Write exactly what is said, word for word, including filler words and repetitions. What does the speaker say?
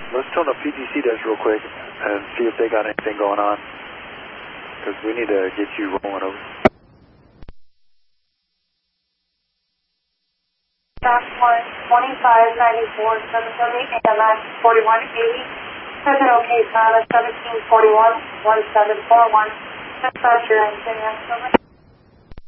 let's tune up P T C desk real quick and see if they got anything going on. Because we need to get you rolling over. Stock one, twenty-five ninety-four, seven seventy, A M S forty-one eighty. Present OK, pilot seventeen forty-one, one seven four one. Dispatcher and Senior, over.